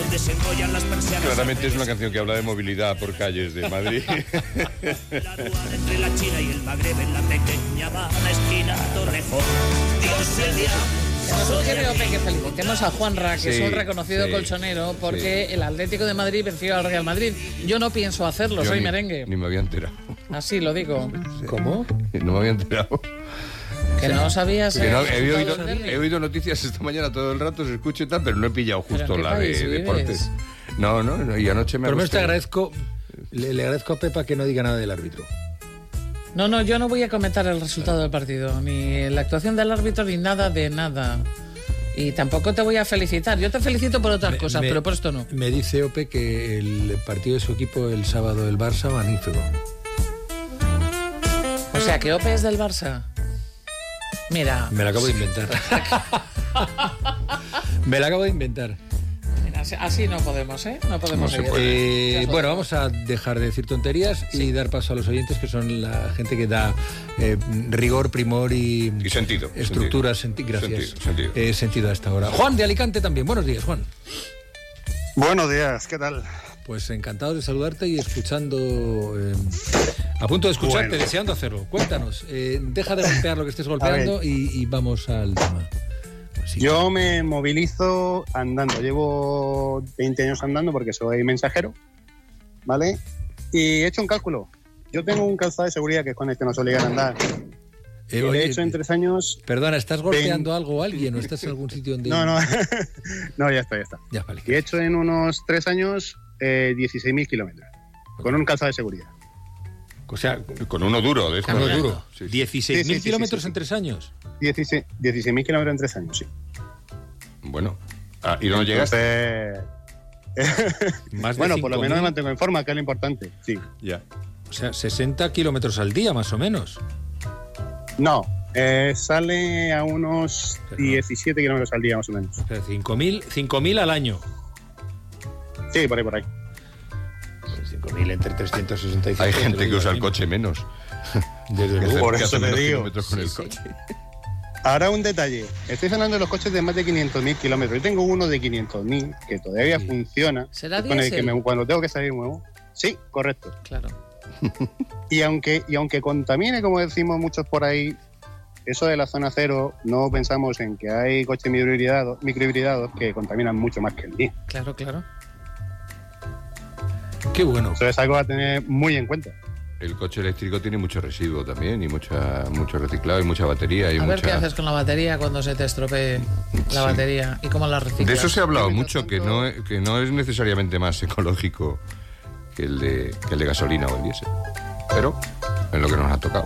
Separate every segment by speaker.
Speaker 1: donde se enrollan las persianas.
Speaker 2: Claramente es una canción que habla de movilidad por calles de Madrid.
Speaker 1: La aduana entre la China y el Magreb en la pequeña Habana, esquina Torrejón. Dios y el diablo.
Speaker 3: Nos sugiere Ope que felicitemos a Juanra, que
Speaker 2: Sí,
Speaker 3: es un reconocido
Speaker 2: sí,
Speaker 3: colchonero, porque
Speaker 2: sí.
Speaker 3: el Atlético de Madrid venció al Real Madrid. Yo no pienso hacerlo, soy merengue.
Speaker 2: Ni me había enterado.
Speaker 3: Así lo digo.
Speaker 4: ¿Cómo?
Speaker 2: No me había enterado.
Speaker 3: Que no sabías.
Speaker 2: Que no, he oído noticias esta mañana todo el rato, se escucha y tal, pero no he pillado justo
Speaker 3: ¿Pero en qué
Speaker 2: la de
Speaker 3: país vives?
Speaker 2: deportes. No, y anoche me
Speaker 4: Por lo menos
Speaker 2: acosté.
Speaker 4: te agradezco, le agradezco a Pepa que no diga nada del árbitro.
Speaker 3: No, yo no voy a comentar el resultado del partido, ni la actuación del árbitro, ni nada de nada. Y tampoco te voy a felicitar. Yo te felicito por otras cosas, pero por esto no.
Speaker 4: Me dice Ope que el partido de su equipo el sábado del Barça, magnífico.
Speaker 3: O sea, que Ope es del Barça. Mira.
Speaker 4: Me lo acabo de inventar. Me lo acabo de inventar.
Speaker 3: Mira, así no podemos, ¿eh? No podemos
Speaker 2: No se
Speaker 3: seguir.
Speaker 2: puede.
Speaker 4: Bueno, vamos a dejar de decir tonterías y dar paso a los oyentes, que son la gente que da rigor, primor y
Speaker 2: sentido.
Speaker 4: estructura, gracias.
Speaker 2: Sentido.
Speaker 4: Sentido a esta hora. Juan de Alicante también. Buenos días, Juan.
Speaker 5: Buenos días, ¿qué tal?
Speaker 4: Pues encantado de saludarte y escuchando, a punto de escucharte,
Speaker 5: Bueno.
Speaker 4: deseando hacerlo. Cuéntanos, deja de golpear lo que estés golpeando y vamos al tema. Así
Speaker 5: Yo me movilizo andando, llevo 20 años andando porque soy mensajero, ¿vale? Y he hecho un cálculo. Yo tengo un calzado de seguridad que es con el que nos obligan a andar. Y lo he hecho en 3 años.
Speaker 4: Perdona, ¿estás golpeando algo o alguien o estás en algún sitio donde...?
Speaker 5: No, no, ya está.
Speaker 4: Ya, vale.
Speaker 5: Y he hecho en unos 3 años 16.000 kilómetros, con un calzado de seguridad.
Speaker 4: O sea,
Speaker 2: Con uno duro de esto.
Speaker 4: uno duro.
Speaker 2: Sí.
Speaker 4: 16.000
Speaker 5: Sí,
Speaker 4: kilómetros
Speaker 5: sí.
Speaker 4: en 3 años.
Speaker 5: 16.000 kilómetros en 3 años, sí.
Speaker 2: Bueno. ¿Y no llegaste?
Speaker 5: Entonces,
Speaker 4: Más de
Speaker 5: bueno, por lo
Speaker 4: 5.000.
Speaker 5: menos me mantengo en forma, que es lo importante, sí.
Speaker 2: Ya.
Speaker 4: O sea, 60 kilómetros al día, más o menos.
Speaker 5: No, sale a unos 17 kilómetros al día, más o menos.
Speaker 4: O sea, 5.000 al año.
Speaker 5: Sí, por ahí.
Speaker 4: Pues 5.000 entre 365.
Speaker 2: Hay gente que usa el coche menos.
Speaker 4: Desde
Speaker 2: Que
Speaker 4: luego.
Speaker 5: Por
Speaker 2: hace
Speaker 5: eso te
Speaker 2: menos
Speaker 5: digo.
Speaker 2: kilómetros con el coche.
Speaker 5: Ahora un detalle. Estoy hablando de los coches de más de 500.000 kilómetros. Yo tengo uno de 500.000 que todavía funciona.
Speaker 3: ¿Será
Speaker 5: con el que
Speaker 3: diésel?
Speaker 5: cuando tengo que salir nuevo. Sí, correcto.
Speaker 3: Claro.
Speaker 5: Y aunque contamine, como decimos muchos por ahí, eso de la zona cero, no pensamos en que hay coches microhibridados que contaminan mucho más que el mío.
Speaker 3: Claro.
Speaker 4: Qué bueno.
Speaker 5: Eso es algo a tener muy en cuenta.
Speaker 2: El coche eléctrico tiene mucho residuo también y mucho reciclado y mucha batería. Y
Speaker 3: A ver
Speaker 2: mucha...
Speaker 3: qué haces con la batería cuando se te estropee la
Speaker 2: Sí.
Speaker 3: batería y cómo la reciclas.
Speaker 2: De eso se ha hablado
Speaker 3: Mientras
Speaker 2: mucho, que
Speaker 3: tanto-
Speaker 2: no es necesariamente más ecológico que el de gasolina o el diésel. Pero es lo que nos ha tocado.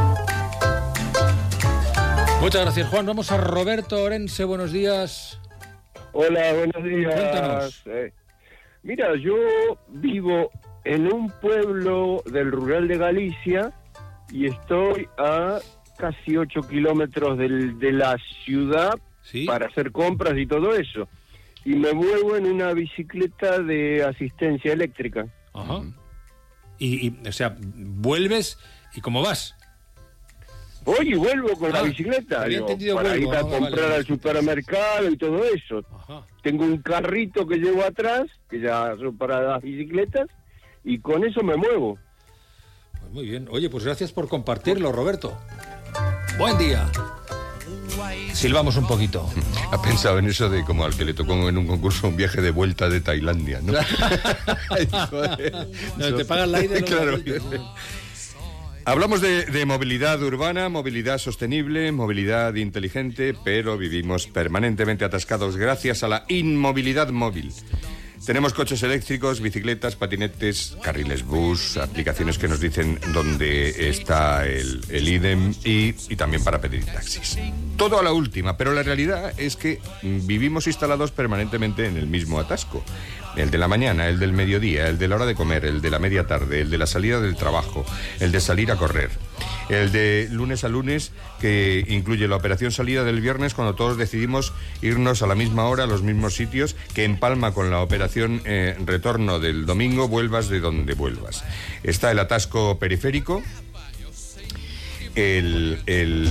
Speaker 4: Muchas gracias, Juan. Vamos a Roberto Orense. Buenos días.
Speaker 6: Hola, buenos días.
Speaker 4: Cuéntanos.
Speaker 6: Mira, yo vivo en un pueblo del rural de Galicia y estoy a casi 8 kilómetros de la ciudad
Speaker 4: Sí.
Speaker 6: para hacer compras y todo eso. Y me muevo en una bicicleta de asistencia eléctrica.
Speaker 4: Ajá. O sea, vuelves y ¿cómo vas?
Speaker 6: Voy y vuelvo con la
Speaker 4: Ah,
Speaker 6: bicicleta,
Speaker 4: había
Speaker 6: digo,
Speaker 4: entendido
Speaker 6: para
Speaker 4: vuelvo,
Speaker 6: ir a
Speaker 4: no,
Speaker 6: comprar
Speaker 4: vale.
Speaker 6: al supermercado y todo eso.
Speaker 4: Ajá.
Speaker 6: Tengo un carrito que llevo atrás, que ya son para las bicicletas, y con eso me muevo.
Speaker 4: Pues muy bien. Oye, pues gracias por compartirlo, Roberto. Buen día. Silbamos un poquito.
Speaker 2: Ha pensado en eso de como al que le tocó en un concurso un viaje de vuelta de Tailandia, ¿no? Joder.
Speaker 4: No, te pagan la ida y luego la
Speaker 2: Claro.
Speaker 4: vuelta.
Speaker 2: Hablamos de movilidad urbana, movilidad sostenible, movilidad inteligente, pero vivimos permanentemente atascados gracias a la inmovilidad móvil. Tenemos coches eléctricos, bicicletas, patinetes, carriles bus, aplicaciones que nos dicen dónde está el IDEM y también para pedir taxis. Todo a la última, pero la realidad es que vivimos instalados permanentemente en el mismo atasco. El de la mañana, el del mediodía, el de la hora de comer, el de la media tarde, el de la salida del trabajo, el de salir a correr. El de lunes a lunes, que incluye la operación salida del viernes cuando todos decidimos irnos a la misma hora, a los mismos sitios, que empalma con la operación retorno del domingo, vuelvas de donde vuelvas. Está el atasco periférico, el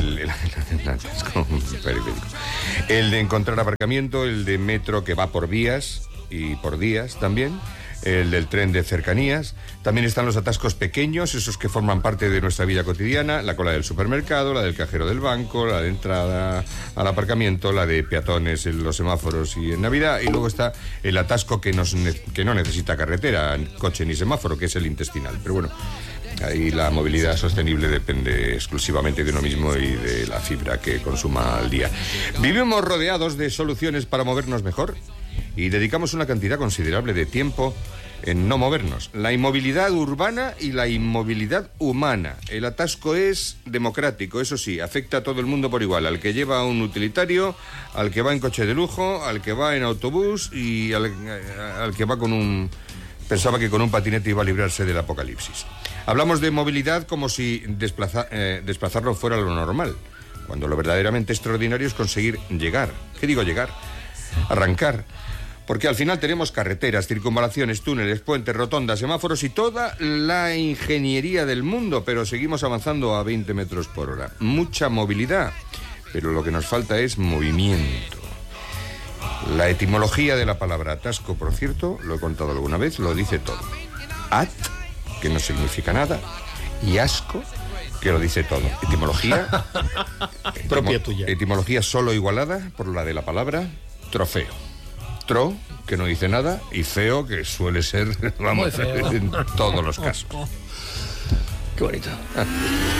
Speaker 2: de encontrar aparcamiento, el de metro que va por vías y por días también, el del tren de cercanías. También están los atascos pequeños, esos que forman parte de nuestra vida cotidiana, la cola del supermercado, la del cajero del banco, la de entrada al aparcamiento, la de peatones en los semáforos y en Navidad, y luego está el atasco que no necesita carretera, coche ni semáforo, que es el intestinal. Pero bueno, ahí la movilidad sostenible depende exclusivamente de uno mismo y de la fibra que consuma al día. Vivimos rodeados de soluciones para movernos mejor y dedicamos una cantidad considerable de tiempo en no movernos. La inmovilidad urbana y la inmovilidad humana. El atasco es democrático, eso sí, afecta a todo el mundo por igual, al que lleva un utilitario, al que va en coche de lujo, al que va en autobús y al que va con un... Pensaba que con un patinete iba a librarse del apocalipsis. Hablamos de movilidad como si desplazarlo fuera lo normal, cuando lo verdaderamente extraordinario es conseguir llegar. ¿Qué digo llegar? Arrancar. Porque al final tenemos carreteras, circunvalaciones, túneles, puentes, rotondas, semáforos y toda la ingeniería del mundo, pero seguimos avanzando a 20 metros por hora. Mucha movilidad, pero lo que nos falta es movimiento. La etimología de la palabra atasco, por cierto, lo he contado alguna vez, lo dice todo. At, que no significa nada, y asco, que lo dice todo. Etimología...
Speaker 4: propia tuya.
Speaker 2: Etimología solo igualada por la de la palabra trofeo. Tro, que no dice nada, y feo, que suele ser, vamos, en todos los casos.
Speaker 4: Qué bonito.